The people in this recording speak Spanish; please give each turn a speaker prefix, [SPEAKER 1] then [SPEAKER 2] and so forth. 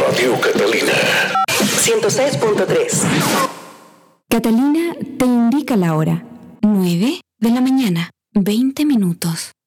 [SPEAKER 1] Radio Catalina 106.3.
[SPEAKER 2] Catalina te indica la hora. 9 de la mañana, 20 minutos.